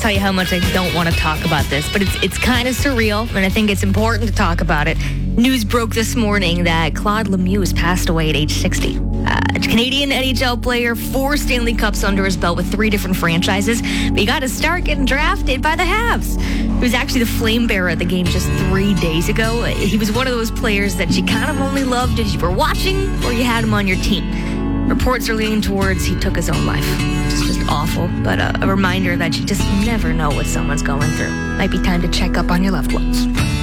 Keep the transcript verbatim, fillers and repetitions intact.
tell you how much I don't want to talk about this, but it's it's kind of surreal, and I think it's important to talk about it. News broke this morning that Claude Lemieux has passed away at age sixty. Uh, a Canadian N H L player, four Stanley Cups under his belt with three different franchises, but he got to start getting drafted by the Habs. He was actually the flame bearer at the game just three days ago. He was one of those players that you kind of only loved if you were watching or you had him on your team. Reports are leaning towards he took his own life. It's just awful, but a, a reminder that you just never know what someone's going through. Might be time to check up on your loved ones.